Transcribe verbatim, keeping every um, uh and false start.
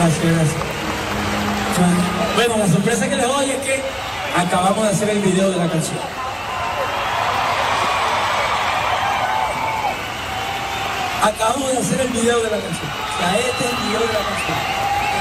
Gracias, gracias. Bueno, la sorpresa que les doy es que acabamos de hacer el video de la canción. Acabamos de hacer el video de la canción. O sea, este es el video de la canción.